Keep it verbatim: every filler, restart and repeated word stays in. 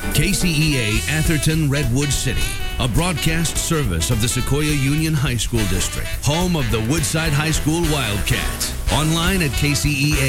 K C E A Atherton Redwood City, a broadcast service of the Sequoia Union High School District, home of the Woodside High School Wildcats. Online at K C E A.